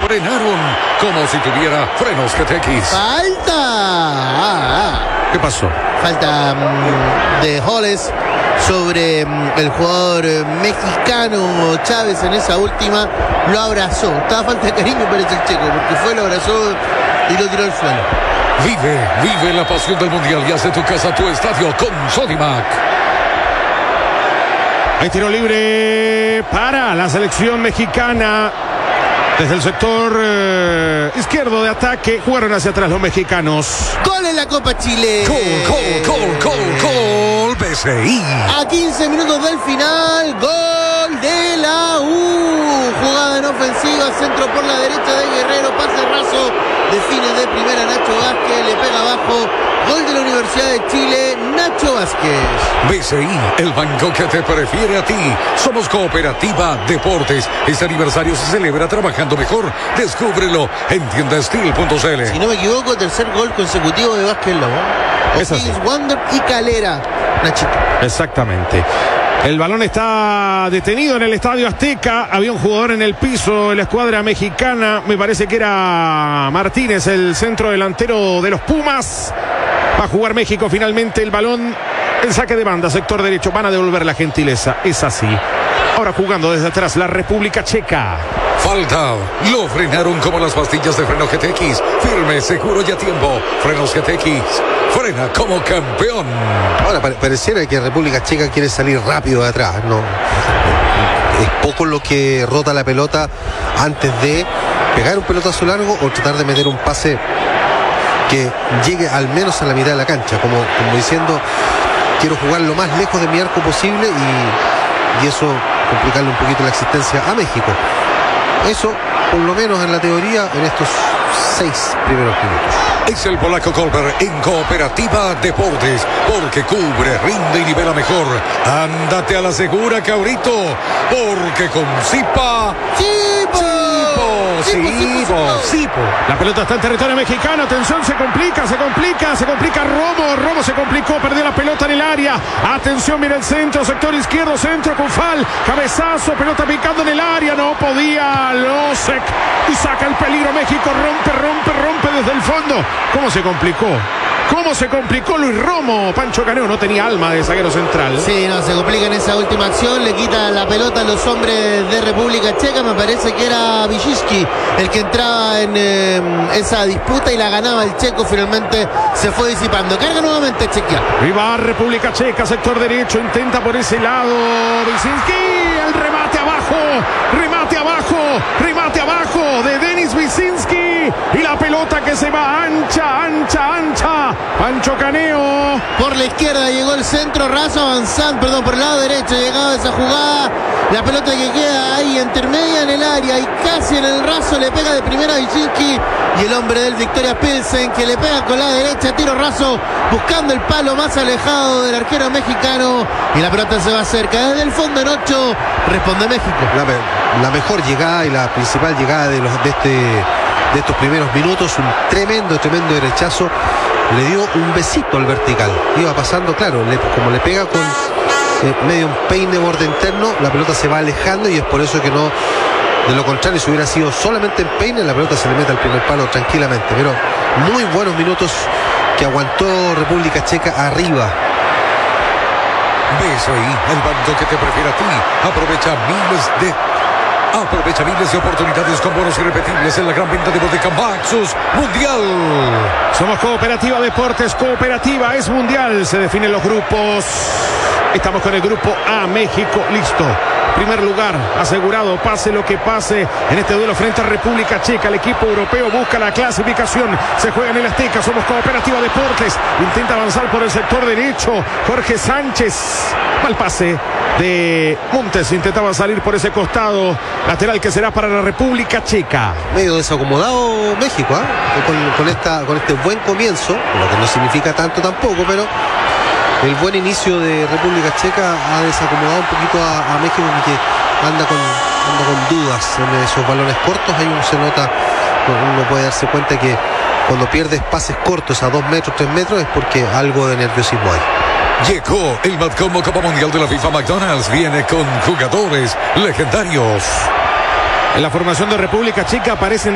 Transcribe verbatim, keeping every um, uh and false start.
frenaron como si tuviera frenos G T X. ¡Falta! Ah, ah. ¿Qué pasó? Falta um, de Hollis sobre um, el jugador uh, mexicano Chávez en esa última. Lo abrazó. Estaba falta de cariño, parece el checo, porque fue, lo abrazó y lo tiró al suelo. Vive, vive la pasión del mundial y hace tu casa tu estadio con Sodimac. Hay tiro libre para la selección mexicana. Desde el sector eh, izquierdo de ataque jugaron hacia atrás los mexicanos. Gol en la Copa Chile. Gol, gol, gol, gol, gol, B C I. A quince minutos del final, gol de la U. Jugada en ofensiva, centro por la derecha de Guerrero, pase raso, define de primera Nacho Vázquez, le pega abajo. Gol de la Universidad de Chile, Nacho Vázquez. B C I, el banco que te prefiere a ti. Somos Cooperativa Deportes. Este aniversario se celebra trabajando mejor. Descúbrelo en tienda steel punto c l. Si no me equivoco, tercer gol consecutivo de Vázquez Lobo. Es así. Wander y Calera, Nachito. Exactamente. El balón está detenido en el Estadio Azteca. Había un jugador en el piso de la escuadra mexicana. Me parece que era Martínez, el centro delantero de los Pumas. Va a jugar México finalmente el balón. El saque de banda, sector derecho. Van a devolver la gentileza. Es así. Ahora jugando desde atrás la República Checa. Falta. Lo frenaron como las pastillas de freno G T X. Firme, seguro y a tiempo. Frenos G T X. Frena como campeón. Ahora pare- pareciera que República Checa quiere salir rápido de atrás, ¿no? Es poco lo que rota la pelota antes de pegar un pelotazo largo o tratar de meter un pase que llegue al menos a la mitad de la cancha, como, como diciendo, quiero jugar lo más lejos de mi arco posible y, y eso complicarle un poquito la existencia a México. Eso, por lo menos en la teoría, en estos seis primeros minutos. Es el polaco Kolber en Cooperativa Deportes, porque cubre, rinde y nivela mejor. Ándate a la segura, cabrito, porque con Zipa... ¡Chipo! Zipo, Zipo, Zipo. La pelota está en territorio mexicano. Atención, se complica, se complica, se complica Romo. Romo se complicó, perdió la pelota en el área. Atención, mira el centro, sector izquierdo, centro, Cufal. Cabezazo, pelota picando en el área. No podía, Losek. Y saca el peligro México. Rompe, rompe, rompe desde el fondo. ¿Cómo se complicó? ¿Cómo se complicó Luis Romo? Pancho Caneo no tenía alma de zaguero central. Sí, no, se complica en esa última acción. Le quita la pelota a los hombres de República Checa. Me parece que era Villiski el que entraba en eh, esa disputa y la ganaba el checo. Finalmente se fue disipando. Carga nuevamente Chequia. Viva República Checa, sector derecho. Intenta por ese lado Wyszynski. El remate abajo. Remate abajo. Remate abajo de Denis Wyszynski. Y la pelota que se va ancha, ancha, ancha. Pancho Caneo. Por la izquierda llegó el centro raso avanzando, perdón, por el lado derecho llegaba esa jugada. La pelota que queda ahí intermedia en el área y casi en el raso le pega de primera a Wyszynski. Y el hombre del Victoria Pilsen que le pega con la derecha, tiro raso, buscando el palo más alejado del arquero mexicano. Y la pelota se va cerca. Desde el fondo en ocho responde México. La, la mejor llegada y la principal llegada de, los, de, este, de estos primeros minutos. Un tremendo, tremendo derechazo. Le dio un besito al vertical. Iba pasando, claro, le, como le pega con eh, medio un peine borde interno, la pelota se va alejando y es por eso que no, de lo contrario, si hubiera sido solamente en peine, la pelota se le mete al primer palo tranquilamente. Pero muy buenos minutos que aguantó República Checa arriba. B C I, el banco que te prefiere a ti. Aprovecha miles de... Aprovecha miles de oportunidades con bonos irrepetibles en la gran venta de Bodeca Maxus Mundial. Somos Cooperativa Deportes. Cooperativa es mundial. Se definen los grupos. Estamos con el grupo A, México, listo. Primer lugar asegurado, pase lo que pase en este duelo frente a República Checa. El equipo europeo busca la clasificación. Se juega en el Azteca. Somos Cooperativa Deportes. Intenta avanzar por el sector derecho. Jorge Sánchez. Mal pase de Montes. Intentaba salir por ese costado. Lateral que será para la República Checa. Medio desacomodado México, ¿eh? con, con, esta, con este buen comienzo, lo que no significa tanto tampoco, pero el buen inicio de República Checa ha desacomodado un poquito a, a México, que anda con, anda con dudas en esos balones cortos. Ahí uno se nota, uno puede darse cuenta que cuando pierdes pases cortos a dos metros, tres metros, es porque algo de nerviosismo hay. Llegó el Matcom Copa Mundial de la FIFA. McDonald's viene con jugadores legendarios. En la formación de República Checa aparecen